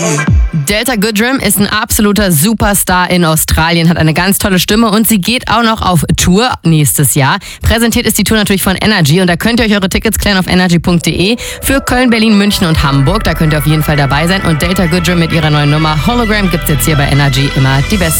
Delta Goodrem ist ein absoluter Superstar in Australien, hat eine ganz tolle Stimme und sie geht auch noch auf Tour nächstes Jahr. Präsentiert ist die Tour natürlich von Energy und da könnt ihr euch eure Tickets klären auf energy.de für Köln, Berlin, München und Hamburg. Da könnt ihr auf jeden Fall dabei sein und Delta Goodrem mit ihrer neuen Nummer Hologram gibt's jetzt hier bei Energy immer die besten